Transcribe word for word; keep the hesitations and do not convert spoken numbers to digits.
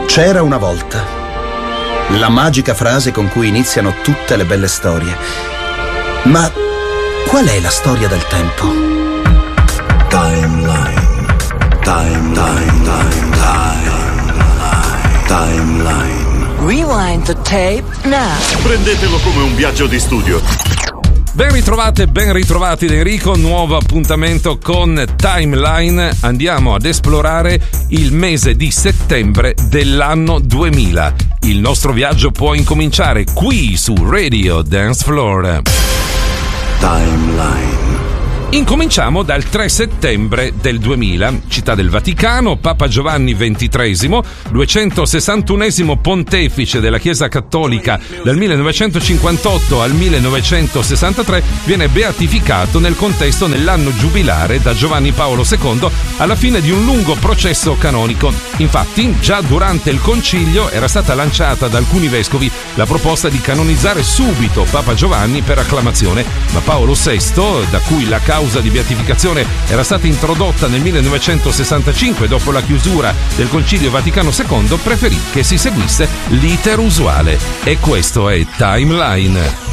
C'era una volta. La magica frase con cui iniziano tutte le belle storie. Ma qual è la storia del tempo? Timeline. Time, time, time, time, timeline. Rewind the tape now. Prendetelo come un viaggio di studio. Ben ritrovate, ben ritrovati da Enrico, nuovo appuntamento con Timeline. Andiamo ad esplorare il mese di settembre dell'anno duemila. Il nostro viaggio può incominciare qui su Radio Dance Floor. Timeline. Incominciamo dal tre settembre del duemila, Città del Vaticano, Papa Giovanni ventitreesimo, duecentosessantunesimo pontefice della Chiesa Cattolica dal millenovecentocinquantotto al millenovecentosessantatré, viene beatificato nel contesto nell'anno giubilare da Giovanni Paolo secondo alla fine di un lungo processo canonico. Infatti, già durante il concilio era stata lanciata da alcuni vescovi la proposta di canonizzare subito Papa Giovanni per acclamazione, ma Paolo sesto, da cui la causa di beatificazione era stata introdotta nel millenovecentosessantacinque dopo la chiusura del Concilio Vaticano secondo, preferì che si seguisse l'iter usuale. E questo è Timeline.